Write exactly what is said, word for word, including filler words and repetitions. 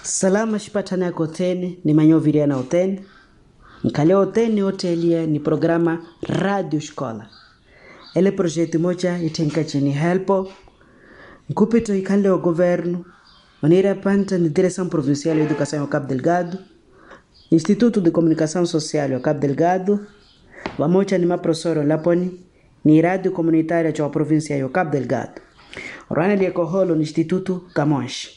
Salama shipatana koteni ni manyoviria na oteni. Nkale oteni hotelia ni programa Radio Escola. Ele projeto moja itenka chini helpo. Nkupito ikanle o governo. Onira panta ni Direção Provincial de Educação ao Cabo Delgado. Instituto de Comunicação Social ao Cabo Delgado. Wamocha ni maprofesor laponi ni radio comunitária cha província ao Cabo Delgado. Orana liya koholo ni Instituto Camões.